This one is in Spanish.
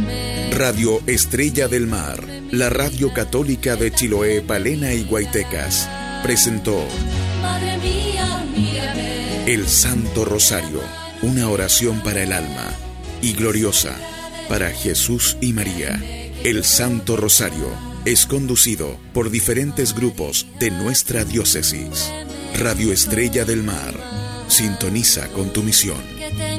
Radio Estrella del Mar, la radio católica de Chiloé, Palena y Guaytecas, presentó El Santo Rosario, una oración para el alma, y gloriosa para Jesús y María. El Santo Rosario es conducido por diferentes grupos de nuestra diócesis. Radio Estrella del Mar, sintoniza con tu misión.